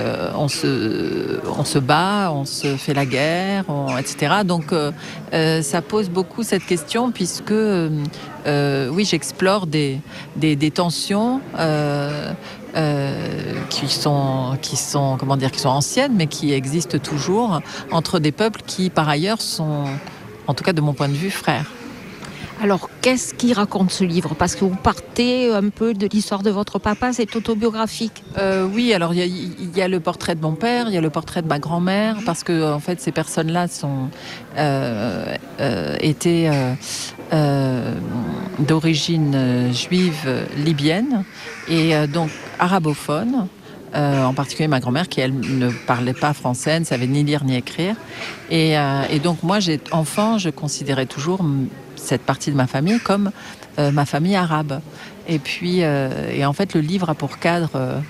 On se bat, on se fait la guerre, etc. Donc ça pose beaucoup cette question puisque oui, j'explore des tensions qui sont anciennes mais qui existent toujours entre des peuples qui par ailleurs sont, en tout cas de mon point de vue, frères. Alors, qu'est-ce qui raconte ce livre? Parce que vous partez un peu de l'histoire de votre papa, c'est autobiographique. Oui, alors il y a le portrait de mon père, il y a le portrait de ma grand-mère, parce que en fait ces personnes-là étaient d'origine juive libyenne et donc arabophones. En particulier ma grand-mère qui, elle, ne parlait pas français, ne savait ni lire ni écrire. Et donc moi, enfant, je considérais toujours cette partie de ma famille comme ma famille arabe. Et puis, et en fait, le livre a pour cadre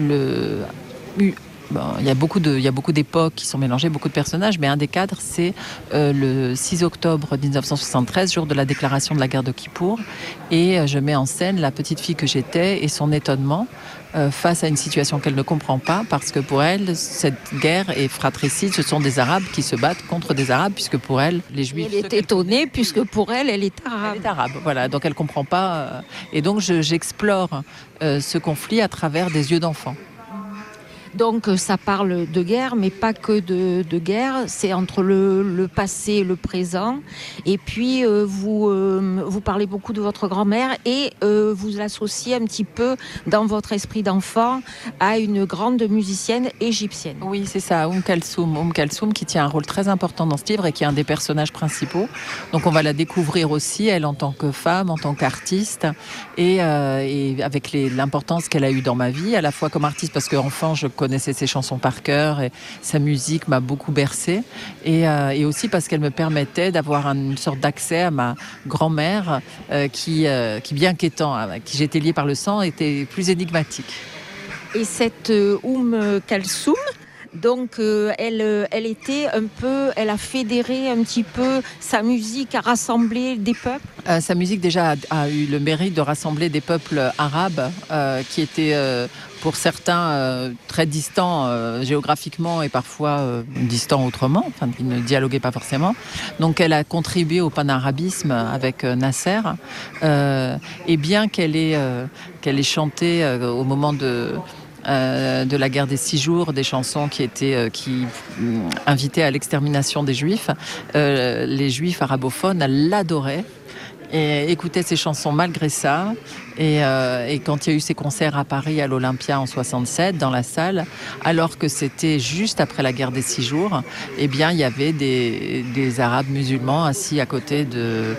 il y a beaucoup d'époques qui sont mélangées, beaucoup de personnages, mais un des cadres, c'est le 6 octobre 1973, jour de la déclaration de la guerre de Kippour. Et je mets en scène la petite fille que j'étais et son étonnement face à une situation qu'elle ne comprend pas, parce que pour elle, cette guerre est fratricide, ce sont des Arabes qui se battent contre des Arabes, puisque pour elle, les Juifs... Elle est étonnée, puisque pour elle, elle est arabe. Elle est arabe, voilà, donc elle ne comprend pas. Et donc j'explore ce conflit à travers des yeux d'enfant. Donc ça parle de guerre, mais pas que de guerre, c'est entre le passé et le présent. Et puis vous parlez beaucoup de votre grand-mère et vous l'associez un petit peu dans votre esprit d'enfant à une grande musicienne égyptienne. Oui, c'est ça, Kalsoum qui tient un rôle très important dans ce livre et qui est un des personnages principaux. Donc on va la découvrir aussi, elle en tant que femme, en tant qu'artiste, et avec l'importance qu'elle a eue dans ma vie, à la fois comme artiste parce qu'enfant je connaissais ses chansons par cœur et sa musique m'a beaucoup bercée et aussi parce qu'elle me permettait d'avoir une sorte d'accès à ma grand-mère qui bien qu'étant à qui j'étais liée par le sang, était plus énigmatique. Et cette Kalsoum, donc elle a fédéré un petit peu sa musique, a rassemblé des peuples. Sa musique déjà a eu le mérite de rassembler des peuples arabes qui étaient pour certains très distants géographiquement et parfois distants autrement, enfin ils ne dialoguaient pas forcément. Donc elle a contribué au panarabisme avec Nasser et bien qu'elle ait chanté au moment de la guerre des 6 jours, des chansons qui invitaient à l'extermination des Juifs. Les Juifs arabophones l'adoraient et écoutaient ses chansons malgré ça. Et quand il y a eu ces concerts à Paris, à l'Olympia en 67, dans la salle, alors que c'était juste après la guerre des 6 jours, eh bien, il y avait des Arabes musulmans assis à côté de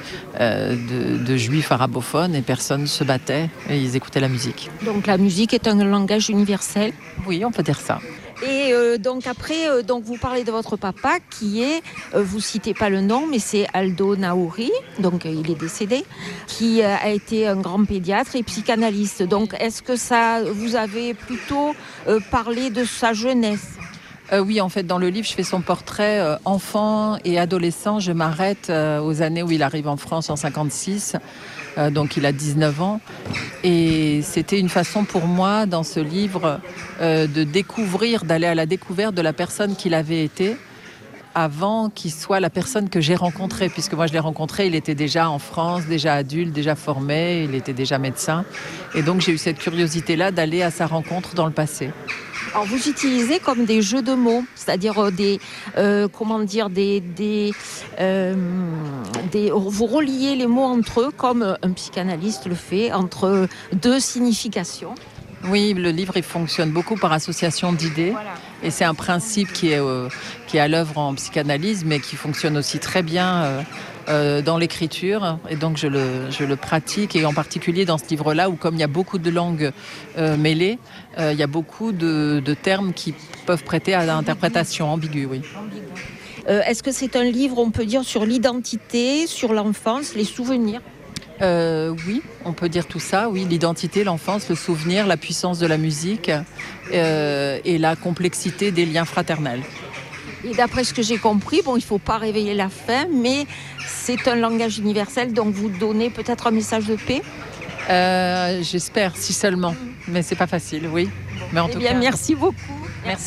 Juifs arabophones et personne ne se battait et ils écoutaient la musique. Donc la musique est un langage universel. Oui, on peut dire ça. Et donc après, donc vous parlez de votre papa qui est, vous citez pas le nom, mais c'est Aldo Naouri, donc il est décédé, qui a été un grand pédiatre et psychanalyste. Donc est-ce que vous avez plutôt parlé de sa jeunesse? Oui, en fait, dans le livre, je fais son portrait enfant et adolescent. Je m'arrête aux années où il arrive en France en 56. Donc il a 19 ans. Et c'était une façon pour moi, dans ce livre, d'aller à la découverte de la personne qu'il avait été avant qu'il soit la personne que j'ai rencontrée. Puisque moi, je l'ai rencontré, il était déjà en France, déjà adulte, déjà formé, il était déjà médecin. Et donc, j'ai eu cette curiosité-là d'aller à sa rencontre dans le passé. Alors vous utilisez comme des jeux de mots, c'est-à-dire vous reliez les mots entre eux comme un psychanalyste le fait, entre deux significations. Oui, le livre il fonctionne beaucoup par association d'idées. Voilà. Et c'est un principe qui est à l'œuvre en psychanalyse, mais qui fonctionne aussi très bien dans l'écriture. Et donc je le pratique, et en particulier dans ce livre-là, où comme il y a beaucoup de langues mêlées, il y a beaucoup de termes qui peuvent prêter à l'interprétation ambiguë. Oui. Est-ce que c'est un livre, on peut dire, sur l'identité, sur l'enfance, les souvenirs ? Oui, on peut dire tout ça, oui, l'identité, l'enfance, le souvenir, la puissance de la musique et la complexité des liens fraternels. Et d'après ce que j'ai compris, il ne faut pas réveiller la faim, mais c'est un langage universel, donc vous donnez peut-être un message de paix ? J'espère, si seulement, mais c'est pas facile, oui. Mais en tout cas, merci beaucoup.